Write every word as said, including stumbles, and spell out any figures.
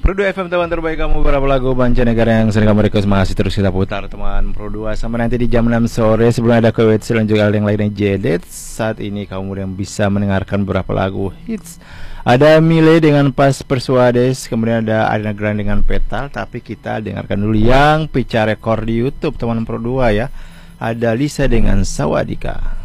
Pro dua F M, teman terbaik kamu, beberapa lagu mancanegara yang sering kamu request masih terus kita putar teman Pro dua sampai nanti di jam enam sore. Sebelum ada Kwetsil dan juga yang lainnya Jedet. Saat ini kamu yang bisa mendengarkan beberapa lagu hits. Ada Mile dengan Pas Persuades, kemudian ada Ariana Grande dengan Petal. Tapi kita dengarkan dulu yang Pica Record di YouTube teman Pro dua ya. Ada Lisa dengan Sawadika.